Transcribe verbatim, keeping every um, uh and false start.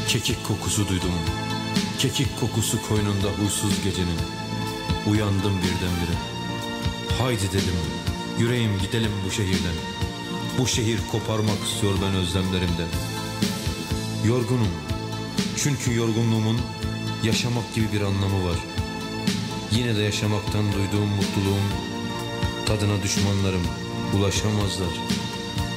Kekik kokusu duydum. Kekik kokusu koynunda huysuz gecenin. Uyandım birdenbire. Haydi dedim, yüreğim gidelim bu şehirden. Bu şehir koparmak istiyor ben özlemlerimden. Yorgunum. Çünkü yorgunluğumun yaşamak gibi bir anlamı var. Yine de yaşamaktan duyduğum mutluluğun tadına düşmanlarım ulaşamazlar.